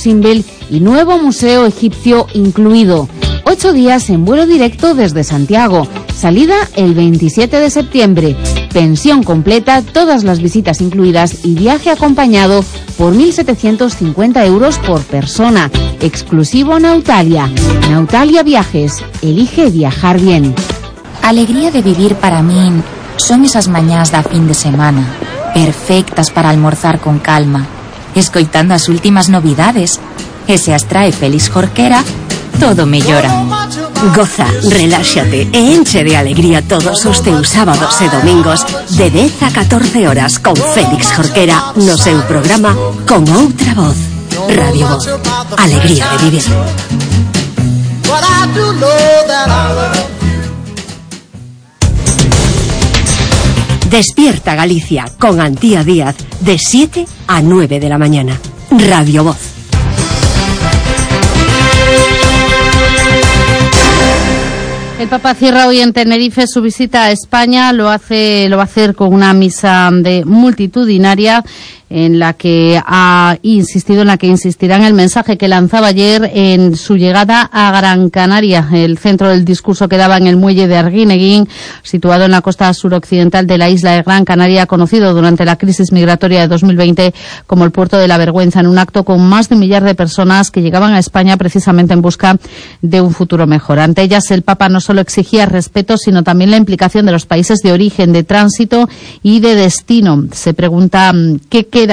símbol y nuevo museo egipcio incluido. 8 días en vuelo directo desde Santiago. Salida el 27 de septiembre. Pensión completa, todas las visitas incluidas y viaje acompañado por 1.750 euros por persona. Exclusivo Nautalia. Nautalia Viajes. Elige viajar bien. Alegría de vivir para mí son esas mañás da fin de semana, perfectas para almorzar con calma, escoitando as últimas novidades. E se as trae Félix Jorquera, todo mellora. Goza, reláxate e enche de alegría todos os teus sábados e domingos de 10 a 14 horas con Félix Jorquera no seu programa Con Outra Voz. Radio Voz. Alegría de vivir. Despierta Galicia con Antía Díaz de 7 a 9 de la mañana. Radio Voz. El Papa cierra hoy en Tenerife su visita a España. Lo va a hacer con una misa multitudinaria en la que insistirá en el mensaje que lanzaba ayer en su llegada a Gran Canaria. El centro del discurso quedaba en el muelle de Arguineguín, situado en la costa suroccidental de la isla de Gran Canaria, conocido durante la crisis migratoria de 2020 como el puerto de la vergüenza, en un acto con más de 1 millar de personas que llegaban a España precisamente en busca de un futuro mejor. Ante ellas, el Papa no solo exigía respeto, sino también la implicación de los países de origen, de tránsito y de destino. Se pregunta qué queda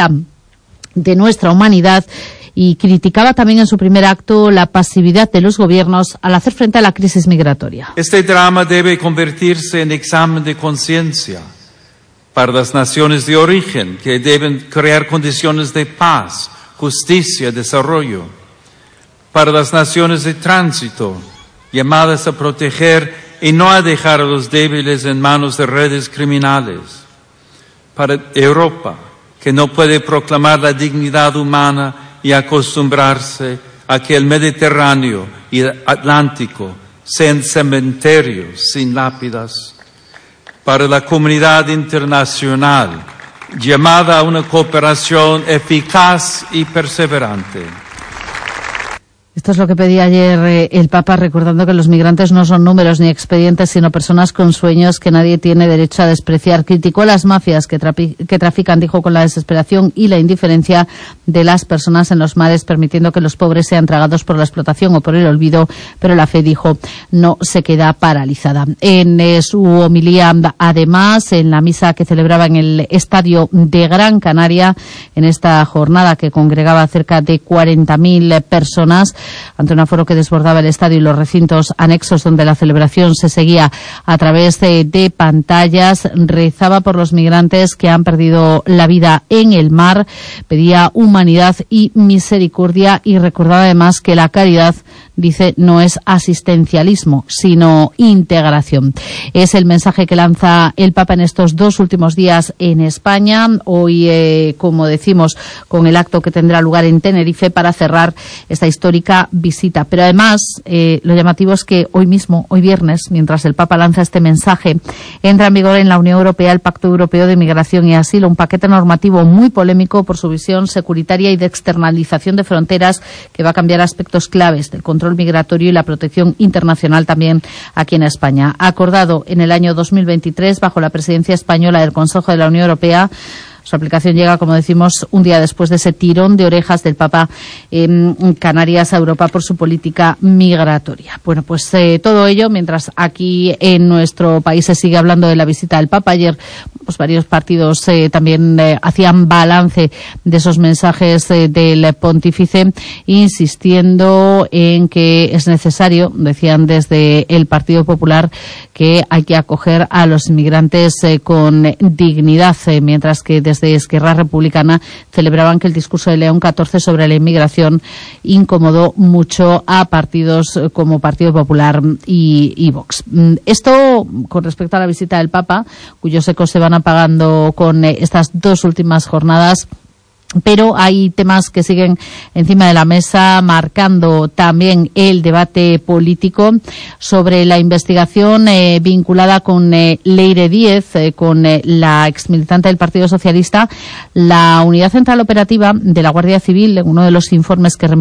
de nuestra humanidad y criticaba también en su primer acto la pasividad de los gobiernos al hacer frente a la crisis migratoria. Este drama debe convertirse en examen de conciencia para las naciones de origen, que deben crear condiciones de paz, justicia y desarrollo. Para las naciones de tránsito, llamadas a proteger y no a dejar a los débiles en manos de redes criminales. Para Europa, que no puede proclamar la dignidad humana y acostumbrarse a que el Mediterráneo y el Atlántico sean cementerios sin lápidas. Para la comunidad internacional, llamada a una cooperación eficaz y perseverante. Esto es lo que pedía ayer el Papa, recordando que los migrantes no son números ni expedientes, sino personas con sueños que nadie tiene derecho a despreciar. Criticó a las mafias que trafican, dijo, con la desesperación y la indiferencia de las personas en los mares, permitiendo que los pobres sean tragados por la explotación o por el olvido, pero la fe, dijo, no se queda paralizada. En su homilía, además, en la misa que celebraba en el Estadio de Gran Canaria, en esta jornada que congregaba cerca de 40.000 personas, ante un aforo que desbordaba el estadio y los recintos anexos donde la celebración se seguía a través de pantallas, rezaba por los migrantes que han perdido la vida en el mar, pedía humanidad y misericordia y recordaba además que la caridad, dice, no es asistencialismo, sino integración. Es el mensaje que lanza el Papa en estos 2 últimos días en España. Hoy, como decimos, con el acto que tendrá lugar en Tenerife para cerrar esta histórica visita. Pero además, lo llamativo es que hoy mismo, hoy viernes, mientras el Papa lanza este mensaje, entra en vigor en la Unión Europea el Pacto Europeo de Migración y Asilo, un paquete normativo muy polémico por su visión securitaria y de externalización de fronteras que va a cambiar aspectos claves del control migratorio y la protección internacional también aquí en España. Acordado en el año 2023 bajo la presidencia española del Consejo de la Unión Europea, su aplicación llega, como decimos, un día después de ese tirón de orejas del Papa en Canarias a Europa por su política migratoria. Bueno, pues todo ello mientras aquí en nuestro país se sigue hablando de la visita del Papa. Ayer pues varios partidos también hacían balance de esos mensajes del pontífice, insistiendo en que es necesario, decían desde el Partido Popular, que hay que acoger a los inmigrantes con dignidad, mientras que desde Esquerra Republicana celebraban que el discurso de León XIV sobre la inmigración incomodó mucho a partidos como Partido Popular y Vox. Esto con respecto a la visita del Papa, cuyos ecos se van apagando con estas 2 últimas jornadas. Pero hay temas que siguen encima de la mesa, marcando también el debate político sobre la investigación vinculada con Leire Díez, con la exmilitante del Partido Socialista. La Unidad Central Operativa de la Guardia Civil, en uno de los informes que